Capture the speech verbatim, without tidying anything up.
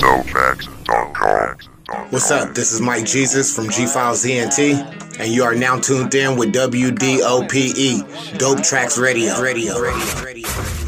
dope tracks dot com. What's up? This is Mike Jesus from G Files E N T, and you are now tuned in with W D O P E, Dope Tracks Radio. Radio, Radio, Radio.